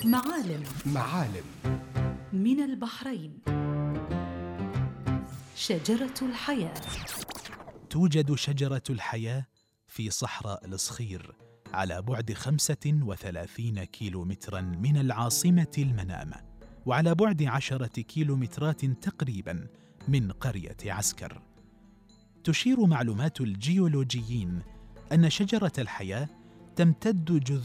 معالم من البحرين. شجرة الحياة. توجد شجرة الحياة في صحراء الصخير على بعد 35 كيلومتراً من العاصمة المنامة، وعلى بعد 10 كيلومترات تقريباً من قرية عسكر. تشير معلومات الجيولوجيين أن شجرة الحياة تمتد